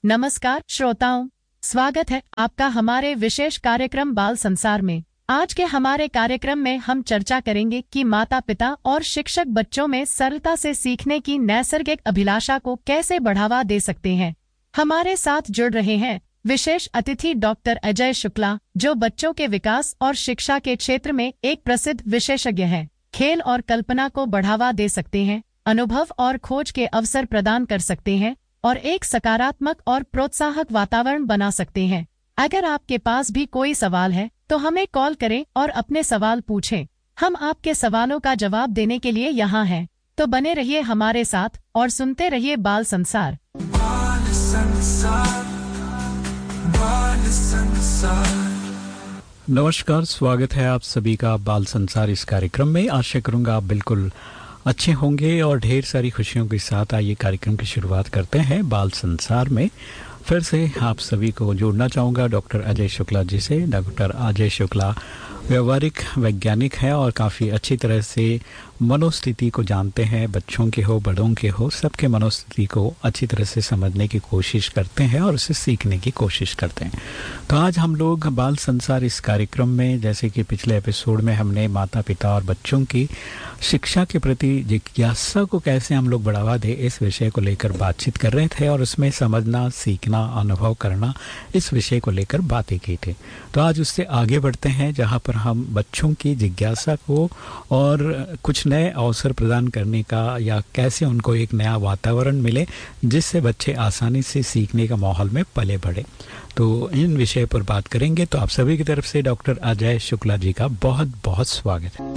नमस्कार श्रोताओं, स्वागत है आपका हमारे विशेष कार्यक्रम बाल संसार में। आज के हमारे कार्यक्रम में हम चर्चा करेंगे कि माता पिता और शिक्षक बच्चों में सरलता से सीखने की नैसर्गिक अभिलाषा को कैसे बढ़ावा दे सकते हैं। हमारे साथ जुड़ रहे हैं विशेष अतिथि डॉक्टर अजय शुक्ला, जो बच्चों के विकास और शिक्षा के क्षेत्र में एक प्रसिद्ध विशेषज्ञ हैं। खेल और कल्पना को बढ़ावा दे सकते हैं, अनुभव और खोज के अवसर प्रदान कर सकते हैं और एक सकारात्मक और प्रोत्साहक वातावरण बना सकते हैं। अगर आपके पास भी कोई सवाल है तो हमें कॉल करें और अपने सवाल पूछें। हम आपके सवालों का जवाब देने के लिए यहाँ हैं। तो बने रहिए हमारे साथ और सुनते रहिए बाल संसार। नमस्कार, स्वागत है आप सभी का बाल संसार इस कार्यक्रम में। आशा करूंगा आप बिल्कुल अच्छे होंगे और ढेर सारी खुशियों के साथ आइए कार्यक्रम की शुरुआत करते हैं बाल संसार में। फिर से आप सभी को जोड़ना चाहूँगा डॉक्टर अजय शुक्ला जी से। डॉक्टर अजय शुक्ला व्यवहारिक वैज्ञानिक हैं और काफ़ी अच्छी तरह से मनोस्थिति को जानते हैं। बच्चों के हो, बड़ों के हो, सबके मनोस्थिति को अच्छी तरह से समझने की कोशिश करते हैं और उसे सीखने की कोशिश करते हैं। तो आज हम लोग बाल संसार इस कार्यक्रम में, जैसे कि पिछले एपिसोड में हमने माता पिता और बच्चों की शिक्षा के प्रति जिज्ञासा को कैसे हम लोग बढ़ावा दें, इस विषय को लेकर बातचीत कर रहे थे और उसमें समझना, सीखना, अनुभव करना, इस विषय को लेकर बातें की थी। तो आज उससे आगे बढ़ते हैं, जहाँ पर हम बच्चों की जिज्ञासा को और कुछ नए अवसर प्रदान करने का, या कैसे उनको एक नया वातावरण मिले जिससे बच्चे आसानी से सीखने का माहौल में पले बढ़े। तो इन विषय पर बात करेंगे। तो आप सभी की तरफ से डॉक्टर अजय शुक्ला जी का बहुत बहुत स्वागत है।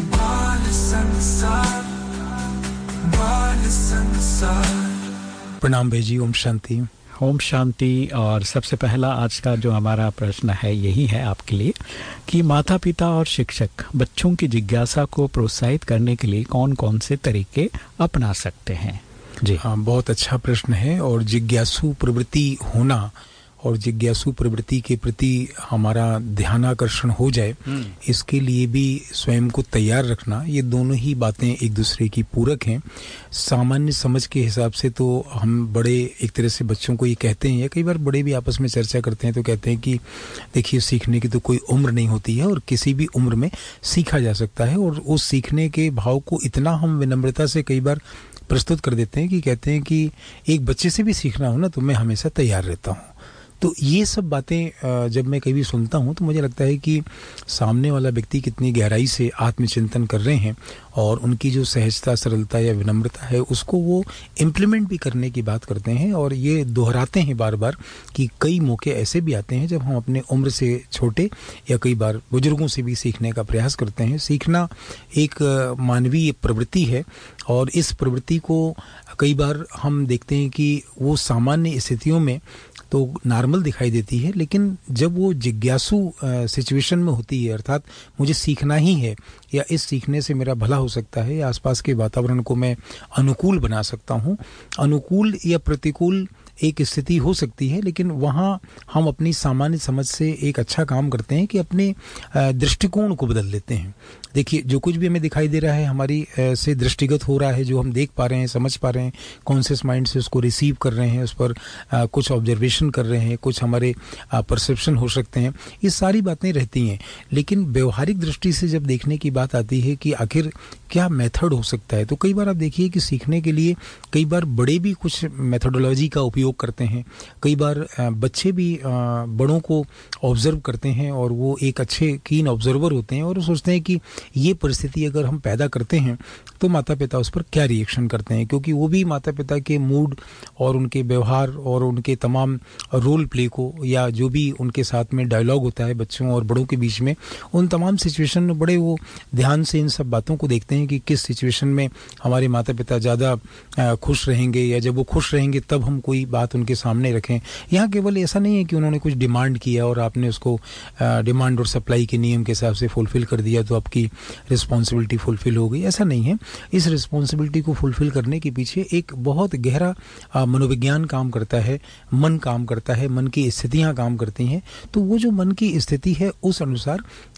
प्रणाम भाई जी, ओम शांति। ओम शांति। और सबसे पहला आज का जो हमारा प्रश्न है यही है आपके लिए कि माता पिता और शिक्षक बच्चों की जिज्ञासा को प्रोत्साहित करने के लिए कौन कौन से तरीके अपना सकते हैं। जी हाँ, बहुत अच्छा प्रश्न है। और जिज्ञासु प्रवृत्ति होना और जिज्ञासु प्रवृत्ति के प्रति हमारा ध्यानाकर्षण हो जाए, इसके लिए भी स्वयं को तैयार रखना, ये दोनों ही बातें एक दूसरे की पूरक हैं। सामान्य समझ के हिसाब से तो हम बड़े एक तरह से बच्चों को ये कहते हैं, या कई बार बड़े भी आपस में चर्चा करते हैं तो कहते हैं कि देखिए, सीखने की तो कोई उम्र नहीं होती है और किसी भी उम्र में सीखा जा सकता है। और उस सीखने के भाव को इतना हम विनम्रता से कई बार प्रस्तुत कर देते हैं कि कहते हैं कि एक बच्चे से भी सीखना हो ना तो मैं हमेशा तैयार रहता हूँ। तो ये सब बातें जब मैं कभी सुनता हूँ तो मुझे लगता है कि सामने वाला व्यक्ति कितनी गहराई से आत्मचिंतन कर रहे हैं और उनकी जो सहजता, सरलता या विनम्रता है उसको वो इम्प्लीमेंट भी करने की बात करते हैं। और ये दोहराते हैं बार बार कि कई मौके ऐसे भी आते हैं जब हम अपने उम्र से छोटे या कई बार बुजुर्गों से भी सीखने का प्रयास करते हैं। सीखना एक मानवीय प्रवृत्ति है और इस प्रवृत्ति को कई बार हम देखते हैं कि वो सामान्य स्थितियों में तो नॉर्मल दिखाई देती है, लेकिन जब वो जिज्ञासु सिचुएशन में होती है, अर्थात मुझे सीखना ही है या इस सीखने से मेरा भला हो सकता है या आसपास के वातावरण को मैं अनुकूल बना सकता हूँ। अनुकूल या प्रतिकूल एक स्थिति हो सकती है, लेकिन वहाँ हम अपनी सामान्य समझ से एक अच्छा काम करते हैं कि अपने दृष्टिकोण को बदल लेते हैं। देखिए, जो कुछ भी हमें दिखाई दे रहा है हमारी से दृष्टिगत हो रहा है, जो हम देख पा रहे हैं, समझ पा रहे हैं, कॉन्शियस माइंड से उसको रिसीव कर रहे हैं, उस पर कुछ ऑब्जर्वेशन कर रहे हैं, कुछ हमारे परसेप्शन हो सकते हैं, ये सारी बातें रहती हैं। लेकिन व्यवहारिक दृष्टि से जब देखने की बात आती है कि आखिर क्या मेथड हो सकता है, तो कई बार आप देखिए कि सीखने के लिए कई बार बड़े भी कुछ मेथोडोलॉजी का उपयोग करते हैं, कई बार बच्चे भी बड़ों को ऑब्जर्व करते हैं और वो एक अच्छे कीन ऑब्जर्वर होते हैं और सोचते हैं कि ये परिस्थिति अगर हम पैदा करते हैं तो माता पिता उस पर क्या रिएक्शन करते हैं, क्योंकि वो भी माता पिता के मूड और उनके व्यवहार और उनके तमाम रोल प्ले को, या जो भी उनके साथ में डायलॉग होता है बच्चों और बड़ों के बीच में, उन तमाम सिचुएशन में बड़े वो ध्यान से इन सब बातों को देखते हैं कि किस सिचुएशन में हमारे माता पिता ज़्यादा खुश रहेंगे, या जब वो खुश रहेंगे तब हम कोई बात उनके सामने रखें। यहाँ केवल ऐसा नहीं है कि उन्होंने कुछ डिमांड किया और आपने उसको डिमांड और सप्लाई के नियम के हिसाब से फुलफिल कर दिया तो आपकी रिस्पॉन्सिबिलिटी फुलफिल हो गई, ऐसा नहीं है। इस रिस्पॉन्सिबिलिटी को फुलफिल करने के पीछे एक बहुत गहरा मनोविज्ञान काम करता है, मन काम करता है, मन की स्थितियाँ काम करती हैं। तो वो जो मन की स्थिति है उस अनुसार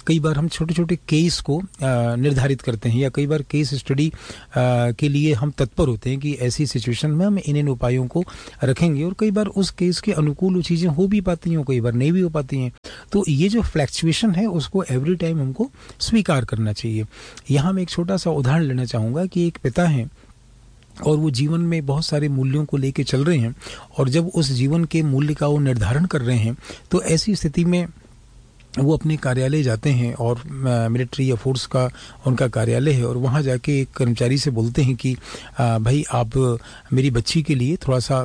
कई बार हम छोटे छोटे केस को निर्धारित करते हैं, या कई बार केस स्टडी के लिए हम तत्पर होते हैं कि ऐसी सिचुएशन में हम इन उपायों को रखेंगे, और कई बार उस केस के अनुकूल वो चीज़ें हो भी पाती हैं, कई बार नहीं भी हो पाती हैं। तो ये जो फ्लैक्चुएशन है उसको एवरी टाइम हमको स्वीकार करना चाहिए। यहाँ मैं एक छोटा सा उदाहरण लेना चाहूँगा कि एक पिता हैं और वो जीवन में बहुत सारे मूल्यों को लेके चल रहे हैं, और जब उस जीवन के मूल्य का वो निर्धारण कर रहे हैं तो ऐसी स्थिति में वो अपने कार्यालय जाते हैं, और मिलिट्री या फोर्स का उनका कार्यालय है, और वहाँ जाके एक कर्मचारी से बोलते हैं कि भाई आप मेरी बच्ची के लिए थोड़ा सा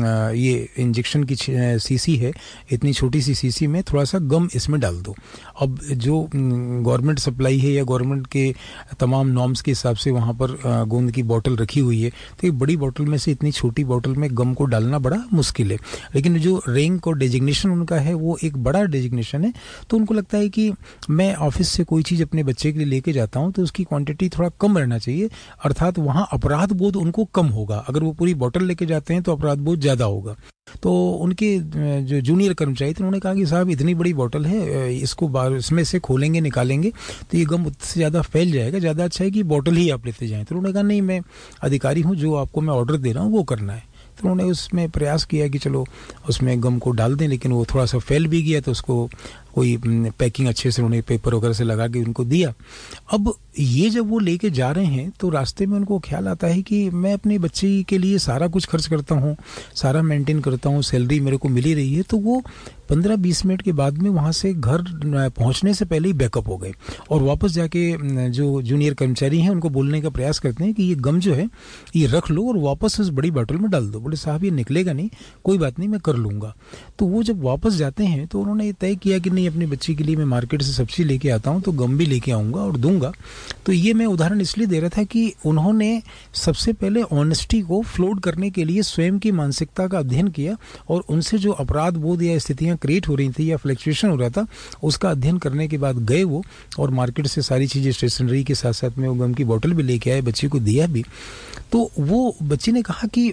ये इंजेक्शन की सीसी है, इतनी छोटी सी सीसी में थोड़ा सा गम इसमें डाल दो। अब जो गवर्नमेंट सप्लाई है या गवर्नमेंट के तमाम नॉर्म्स के हिसाब से वहाँ पर गोंद की बोतल रखी हुई है, तो एक बड़ी बोतल में से इतनी छोटी बोतल में गम को डालना बड़ा मुश्किल है। लेकिन जो रैंक और डेजिग्नेशन उनका है वो एक बड़ा डेजिग्नेशन है, तो उनको लगता है कि मैं ऑफिस से कोई चीज़ अपने बच्चे के लिए लेके जाता हूं तो उसकी क्वांटिटी थोड़ा कम रहना चाहिए, अर्थात वहां अपराध बोध उनको कम होगा। अगर वो पूरी बोतल लेके जाते हैं तो अपराध बोध ज़्यादा होगा। तो उनके जो जूनियर कर्मचारी थे उन्होंने कहा कि साहब इतनी बड़ी बोतल है, इसको इसमें से खोलेंगे निकालेंगे तो ये गम उससे ज़्यादा फैल जाएगा, ज़्यादा अच्छा है कि बोतल ही आप लेते जाएं। तो उन्होंने कहा नहीं, मैं अधिकारी हूँ, जो आपको मैं ऑर्डर दे रहा हूँ वो करना है। तो उन्होंने उसमें प्रयास किया कि चलो उसमें गम को डाल दें, लेकिन वो थोड़ा सा फैल भी गया, तो उसको कोई पैकिंग अच्छे से उन्होंने पेपर वगैरह से लगा के उनको दिया। अब ये जब वो लेके जा रहे हैं तो रास्ते में उनको ख्याल आता है कि मैं अपने बच्चे के लिए सारा कुछ खर्च करता हूँ, सारा मेंटेन करता हूँ, सैलरी मेरे को मिली रही है। तो वो 15-20 मिनट के बाद में वहाँ से घर पहुँचने से पहले ही बैकअप हो गए, और वापस जाके जो जूनियर कर्मचारी हैं उनको बोलने का प्रयास करते हैं कि ये गम जो है ये रख लो और वापस उस बड़ी बोतल में डाल दो। बोले साहब ये निकलेगा नहीं, कोई बात नहीं, मैं कर लूँगा। तो वो जब वापस जाते हैं तो उन्होंने तय किया कि नहीं, अपनी बच्ची के लिए मैं मार्केट से सब्जी लेके आता हूँ तो गम भी लेके आऊँगा और दूंगा। तो ये मैं उदाहरण इसलिए दे रहा था कि उन्होंने सबसे पहले ऑनेस्टी को फ्लोट करने के लिए स्वयं की मानसिकता का अध्ययन किया, और उनसे जो अपराध बोध या स्थितियाँ क्रिएट हो रही थी या फ्लक्चुएशन हो रहा था उसका अध्ययन करने के बाद गए वो, और मार्केट से सारी चीज़ें स्टेशनरी के साथ साथ में वो गम की बोतल भी लेके आए, बच्ची को दिया भी। तो वो बच्ची ने कहा कि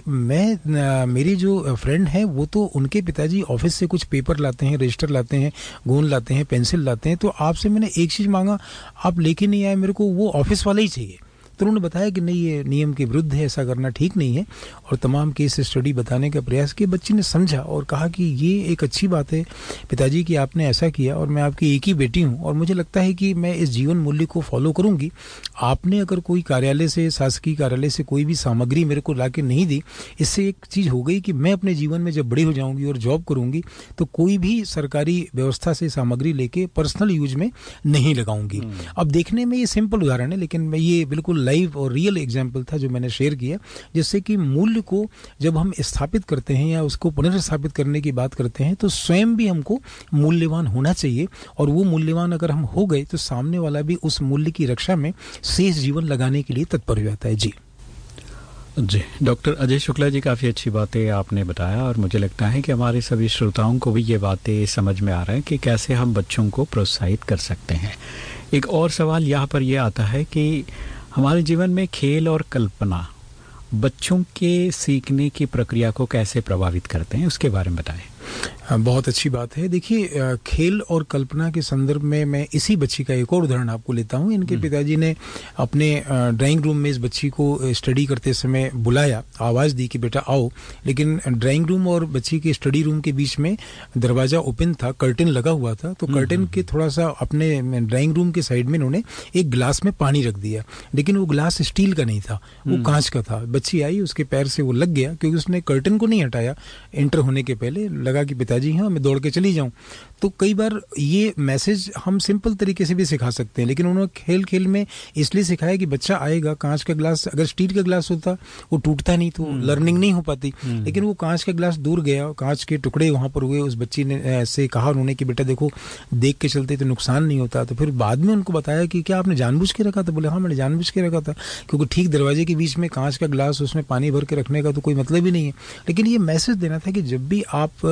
मेरी जो फ्रेंड है वो तो उनके पिताजी ऑफिस से कुछ पेपर लाते हैं, रजिस्टर लाते हैं, गोंद लाते हैं, पेंसिल लाते हैं, तो आपसे मैंने एक चीज़ मांगा, आप लेके नहीं आए, मेरे को वो ऑफिस वाला ही चाहिए। तो उन्होंने बताया कि नहीं, ये नियम के विरुद्ध है, ऐसा करना ठीक नहीं है, और तमाम केस स्टडी बताने का प्रयास किया। बच्ची ने समझा और कहा कि ये एक अच्छी बात है पिताजी कि आपने ऐसा किया, और मैं आपकी एक ही बेटी हूँ और मुझे लगता है कि मैं इस जीवन मूल्य को फॉलो करूँगी। आपने अगर कोई कार्यालय से, शासकीय कार्यालय से कोई भी सामग्री मेरे को ला के नहीं दी, इससे एक चीज़ हो गई कि मैं अपने जीवन में जब बड़ी हो जाऊँगी और जॉब करूँगी तो कोई भी सरकारी व्यवस्था से सामग्री लेके पर्सनल यूज में नहीं लगाऊंगी। अब देखने में ये सिंपल उदाहरण है, लेकिन मैं ये बिल्कुल लाइव और रियल एग्जाम्पल था जो मैंने शेयर किया, जिससे कि मूल्य को जब हम स्थापित करते हैं या उसको पुनर्स्थापित करने की बात करते हैं तो स्वयं भी हमको मूल्यवान होना चाहिए, और वो मूल्यवान अगर हम हो गए तो सामने वाला भी उस मूल्य की रक्षा में शेष जीवन लगाने के लिए तत्पर हो जाता है। जी डॉक्टर अजय शुक्ला जी, काफ़ी अच्छी बातें आपने बताया, और मुझे लगता है कि हमारे सभी श्रोताओं को भी ये बातें समझ में आ रहा है कि कैसे हम बच्चों को प्रोत्साहित कर सकते हैं। एक और सवाल यहाँ पर यह आता है कि हमारे जीवन में खेल और कल्पना बच्चों के सीखने की प्रक्रिया को कैसे प्रभावित करते हैं, उसके बारे में बताएं। बहुत अच्छी बात है। देखिए, खेल और कल्पना के संदर्भ में मैं इसी बच्ची का एक और उदाहरण आपको लेता हूँ। इनके पिताजी ने अपने ड्राइंग रूम में इस बच्ची को स्टडी करते समय बुलाया, आवाज़ दी कि बेटा आओ, लेकिन ड्राइंग रूम और बच्ची के स्टडी रूम के बीच में दरवाज़ा ओपन था, कर्टेन लगा हुआ था, तो कर्टेन के थोड़ा सा अपने ड्राइंग रूम के साइड में इन्होंने एक गिलास में पानी रख दिया, लेकिन वो गिलास स्टील का नहीं था, वो कांच का था। बच्ची आई, उसके पैर से वो लग गया, क्योंकि उसने कर्टेन को नहीं हटाया एंटर होने के पहले, लगा कि पिताजी हैं, मैं दौड़ के चली जाऊं। तो कई बार ये मैसेज हम सिंपल तरीके से भी सिखा सकते हैं, लेकिन उन्होंने खेल खेल में इसलिए सिखाया कि बच्चा आएगा, कांच का गिलास, अगर स्टील का गिलास होता वो टूटता नहीं, तो लर्निंग नहीं हो पाती। लेकिन वो कांच का गिलास दूर गया, कांच के टुकड़े वहां पर हुए। उस बच्ची ने ऐसे कहा उन्होंने कि बेटा देखो, देख के चलते तो नुकसान नहीं होता। तो फिर बाद में उनको बताया कि क्या आपने जानबूझ के रखा था? बोले हाँ, मैंने जानबूझ के रखा था, क्योंकि ठीक दरवाजे के बीच में कांच का गिलास, उसमें पानी भर के रखने का तो कोई मतलब ही नहीं है। लेकिन ये मैसेज देना था कि जब भी आपको कोई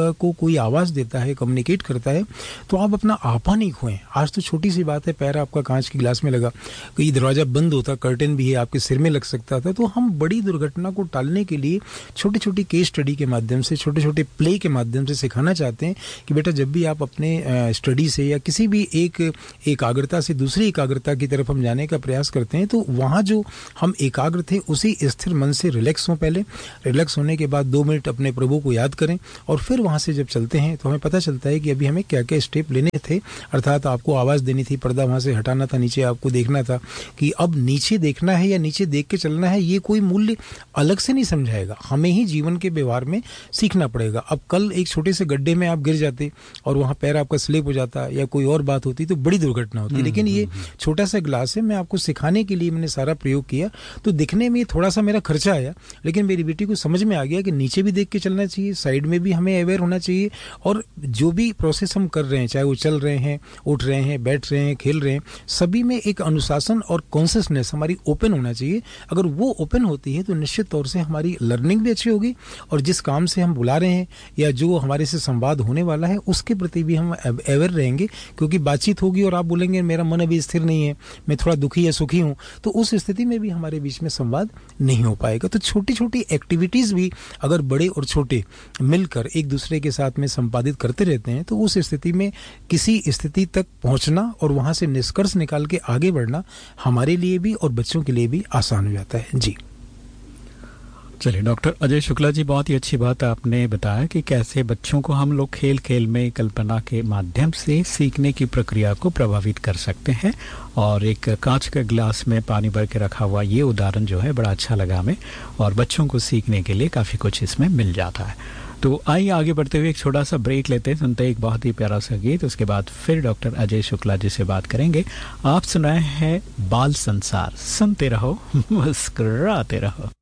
कोई आवाज़ देता है, कम्युनिकेट करता है, तो आप अपना आपा नहीं खोएं। आज तो छोटी सी बात है, पैर आपका कांच की गिलास में लगा, कहीं दरवाज़ा बंद होता, कर्टन भी है, आपके सिर में लग सकता था। तो हम बड़ी दुर्घटना को टालने के लिए छोटी छोटी केस स्टडी के माध्यम से, छोटे छोटे प्ले के माध्यम से सिखाना चाहते हैं कि बेटा जब भी आप अपने स्टडी से या किसी भी एक एकाग्रता से दूसरी एकाग्रता की तरफ हम जाने का प्रयास करते हैं, तो वहाँ जो हम एकाग्र थे उसी स्थिर मन से रिलैक्स हों। पहले रिलैक्स होने के बाद 2 मिनट अपने प्रभु को याद करें और फिर वहाँ से जब चलते हैं तो हमें पता चलता है कि अभी हमें क्या क्या स्टेप लेने थे। अर्थात आपको आवाज़ देनी थी, पर्दा वहाँ से हटाना था, नीचे आपको देखना था कि अब नीचे देखना है या नीचे देख के चलना है, ये कोई मूल्य अलग से नहीं समझाएगा, हमें ही जीवन के व्यवहार में सीखना पड़ेगा। अब कल एक छोटे से गड्ढे में आप गिर जाते और वहाँ पैर आपका स्लिप हो जाता या कोई और बात होती तो बड़ी दुर्घटना होती। लेकिन ये छोटा सा ग्लास है, मैं आपको सिखाने के लिए मैंने सारा प्रयोग किया, तो दिखने में थोड़ा सा मेरा खर्चा आया, लेकिन मेरी बेटी को समझ में आ गया कि नीचे भी देख के चलना चाहिए, साइड में भी हमें अवेयर होना चाहिए, और जो भी प्रोसेस हम कर रहे हैं, चाहे वो चल रहे हैं, उठ रहे हैं, बैठ रहे हैं, खेल रहे हैं, सभी में एक अनुशासन और कॉन्शियसनेस हमारी ओपन होना चाहिए। अगर वो ओपन होती है तो निश्चित तौर से हमारी लर्निंग भी अच्छी होगी और जिस काम से हम बुला रहे हैं या जो हमारे से संवाद होने वाला है उसके प्रति भी हम अवेयर रहेंगे, क्योंकि बातचीत होगी और आप बोलेंगे मेरा मन अभी स्थिर नहीं है, मैं थोड़ा दुखी या सुखी हूँ, तो उस स्थिति में भी हमारे बीच में संवाद नहीं हो पाएगा। तो छोटी छोटी एक्टिविटीज़ भी अगर बड़े और छोटे मिलकर एक दूसरे के साथ में संपादित करते रहते हैं तो उस स्थिति में किसी स्थिति तक पहुंचना और वहां से निष्कर्ष निकाल के आगे बढ़ना हमारे लिए भी और बच्चों के लिए भी आसान हो जाता है। जी चलिए डॉक्टर अजय शुक्ला जी, बहुत ही अच्छी बात आपने बताया कि कैसे बच्चों को हम लोग खेल खेल में कल्पना के माध्यम से सीखने की प्रक्रिया को प्रभावित कर सकते हैं। और एक कांच के गिलास में पानी भर के रखा हुआ ये उदाहरण जो है बड़ा अच्छा लगा हमें, और बच्चों को सीखने के लिए काफ़ी कुछ इसमें मिल जाता है। तो आइए आगे बढ़ते हुए एक छोटा सा ब्रेक लेते हैं, सुनते हैं एक बहुत ही प्यारा सा गीत, उसके बाद फिर डॉक्टर अजय शुक्ला जी से बात करेंगे। आप सुनाए हैं बाल संसार, सुनते रहो, मुस्कुराते रहो।